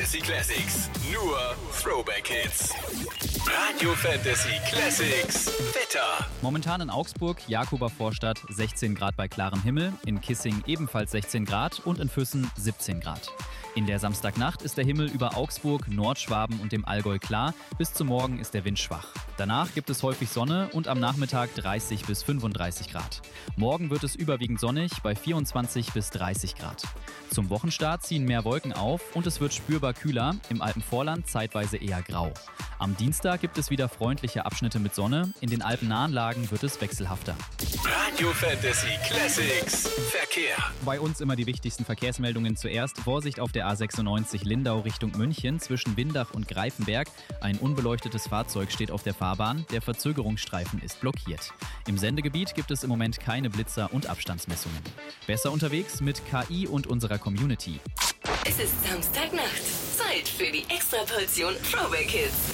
Fantasy Classics. Nur Throwback Hits. Radio Fantasy Classics. Wetter. Momentan in Augsburg, Jakober Vorstadt, 16 Grad bei klarem Himmel, in Kissing ebenfalls 16 Grad und in Füssen 17 Grad. In der Samstagnacht ist der Himmel über Augsburg, Nordschwaben und dem Allgäu klar. Bis zum Morgen ist der Wind schwach. Danach gibt es häufig Sonne und am Nachmittag 30 bis 35 Grad. Morgen wird es überwiegend sonnig bei 24 bis 30 Grad. Zum Wochenstart ziehen mehr Wolken auf und es wird spürbar kühler, im Alpenvorland zeitweise eher grau. Am Dienstag gibt es wieder freundliche Abschnitte mit Sonne, in den alpennahen Lagen wird es wechselhafter. Radio Fantasy Classics. Verkehr. Bei uns immer die wichtigsten Verkehrsmeldungen zuerst. Vorsicht auf der A96 Lindau Richtung München zwischen Windach und Greifenberg. Ein unbeleuchtetes Fahrzeug steht auf der Fahrbahn. Der Verzögerungsstreifen ist blockiert. Im Sendegebiet gibt es im Moment keine Blitzer und Abstandsmessungen. Besser unterwegs mit KI und unserer Community. Es ist Samstagnacht. Zeit für die Extraportion Throwback Hits.